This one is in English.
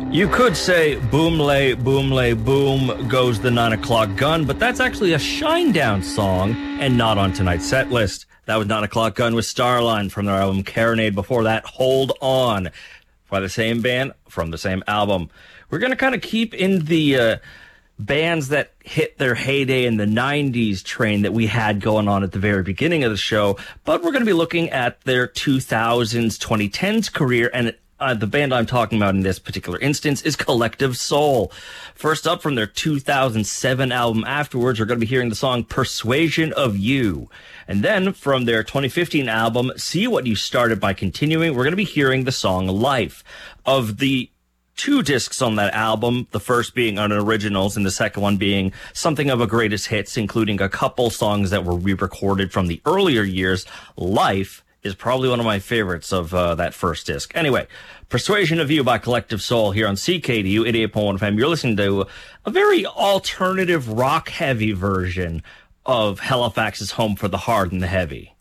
You could say boom lay, boom goes the 9 o'clock gun, but that's actually a Shinedown song and not on tonight's set list. That was 9 o'clock gun with Starline from their album Carenade. Before that, Hold On by the same band from the same album. We're going to kind of keep in the bands that hit their heyday in the 90s train that we had going on at the very beginning of the show, but we're going to be looking at their 2000s, 2010s career, and the band I'm talking about in this particular instance is Collective Soul. First up from their 2007 album Afterwards, we're going to be hearing the song Persuasion of You. And then from their 2015 album See What You Started by Continuing, we're going to be hearing the song Life. Of the two discs on that album, the first being on originals and the second one being something of a greatest hits, including a couple songs that were re-recorded from the earlier years, Life is probably one of my favorites of that first disc. Anyway, Persuasion of You by Collective Soul here on CKDU 88.1 FM. You're listening to a very alternative rock-heavy version of Halifax's Home for the Hard and the Heavy.